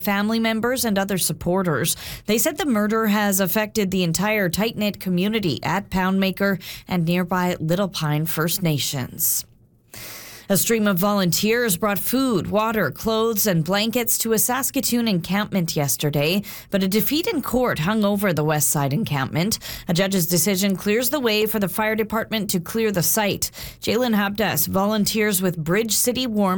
family members and other supporters. They said the murder has affected the entire tight-knit community at Poundmaker and nearby Little Pine First Nations. A stream of volunteers brought food, water, clothes, and blankets to a Saskatoon encampment yesterday, but a defeat in court hung over the West Side encampment. A judge's decision clears the way for the fire department to clear the site. Jalen Habdas volunteers with Bridge City Warm